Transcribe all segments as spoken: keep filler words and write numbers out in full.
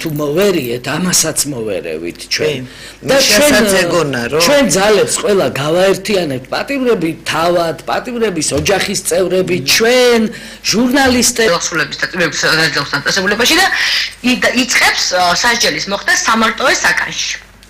თუ მოვერიეთ, ამასაც მოვერევით ჩვენ. და შესაც ეგონა რომ ჩვენ ძალებს ყველა გავაერთიანებთ, პატიმრები თავად, პატიმრების ოჯახის წევრები, ჩვენ ჟურნალისტები, ხელისუფლების და წევრების დაწესებულებაში და იწყებს სასჯელის მოხდა სამარტოეს საკანში.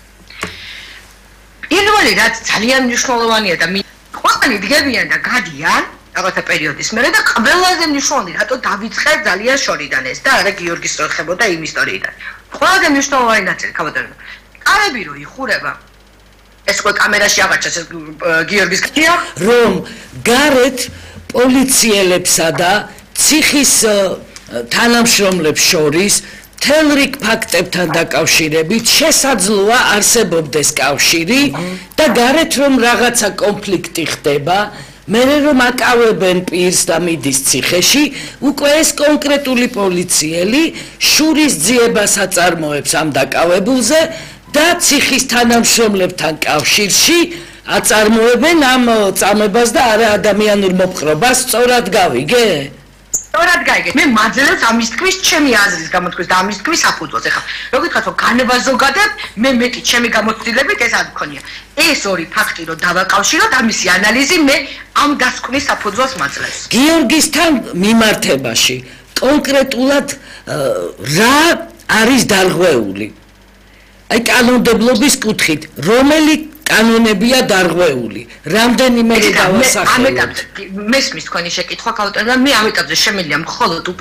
პირველი რაც ძალიან მნიშვნელოვანია და ყველანი დგებიან და გადიან რაღაცა პერიოდის მერე და ყველაზე მნიშვნელოვანი რატო დავიწყე ძალიან შორიდან ეს და არა გიორგის რო ხებოდა იმ ისტორიიდან. ყველაზე მნიშვნელოვანი ნაწილი ქავატონო. კარები რო იხურება ეს უკვე კამერაში აღაჩეს გიორგის კია რომ გარეთ პოლიციელებსა და ციხის თანამშრომლებს შორის თელ რიგ ფაქტებთან დაკავშირებით შესაძლოა არსებობდეს კავშირი და გარეთ რომ რაღაცა კონფლიქტი ხდება მერე რომ აკავებენ პირს და მიდის ციხეში უკვე ეს კონკრეტული პოლიციელი შურის ძიებას აწარმოებს ამ დაკავებულზე და ციხის თანამშრომლებთან კავშირში აწარმოებენ ამ წამებას და არა ადამიანურ მოპყრობას სწორად გავიგე? სწორად გაიგეთ. მე მაძლევს ამის თქმის ჩემი აზრის გამოთქმის და ამის თქმის საფუძველს. ეხლა რო გითხრათ რომ განვაზოგადებ, მე მეტი ჩემი გამოცდილებით ეს არ მქონია. ეს ორი ფაქტი რო დავაკავშიროთ, ამისი ანალიზი მე ამ დასკვნის საფუძველს მაძლევს. გიორგისთან მიმართებაში კონკრეტულად რა არის დარღვეული? აი კანონმდებლობის კუთხით, რომელი კანონებია დარღვეული? რამდენიმე დავასახელოთ. მესმის თქვენი შეკითხვა ქალბატონო და მე ამ ეტაპზე შემიძლია მხოლოდ